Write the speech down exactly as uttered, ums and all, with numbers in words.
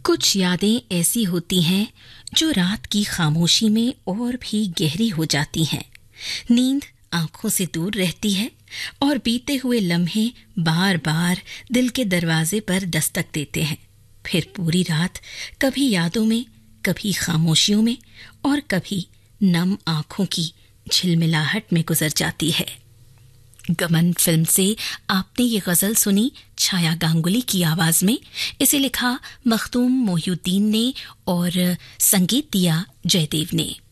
कुछ यादें ऐसी होती हैं जो रात की खामोशी में और भी गहरी हो जाती हैं। नींद आंखों से दूर रहती है और बीते हुए लम्हे बार बार दिल के दरवाजे पर दस्तक देते हैं। फिर पूरी रात कभी यादों में, कभी खामोशियों में और कभी नम आंखों की झिलमिलाहट में गुजर जाती है। गमन फिल्म से आपने ये गजल सुनी छाया गांगुली की आवाज में। इसे लिखा मखदूम मोहिउद्दीन ने और संगीत दिया जयदेव ने।